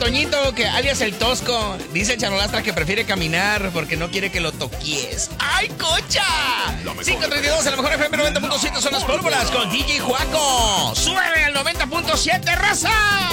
Toñito, que alias el Tosco. Dice Chanolastra que prefiere caminar porque no quiere que lo toquies. ¡Ay, cocha! 5:32, a lo mejor FM 90.7 son las pólvoras con DJ Juaco. ¡Sube al 90.7, raza!